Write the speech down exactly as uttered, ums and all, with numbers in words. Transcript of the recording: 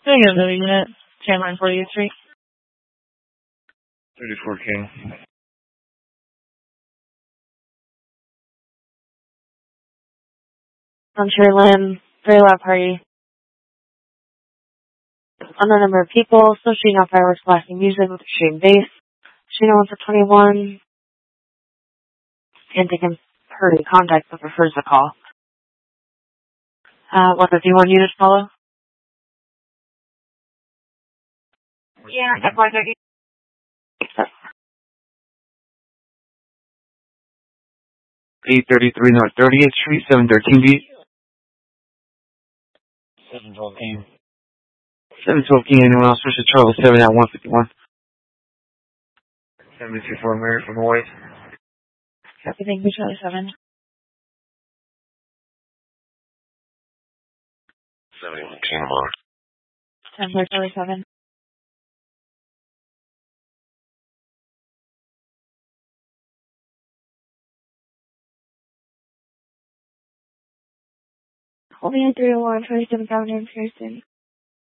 Doing another unit, Chandler and forty-eighth Street. thirty-four King. On Sherlyn, very loud party. Unknown number of people, still shooting off fireworks, blasting music with extreme bass. Shooting one for twenty-one. Can't take him per contact, but prefers the call. Uh, what, the D one unit follow? Yeah, F Y thirty. eight thirty-three North thirtieth Street, seven thirteen B. seven twelve King. seven twelve King, anyone else? Richard Charles, seven at one fifty-one. seven two four Mary from Hawaii. Copy, thank you, Charlie seven. seventy-one King Lamar. ten for Charlie seven. Holding three oh one, twenty-seven Avenue in Pearson.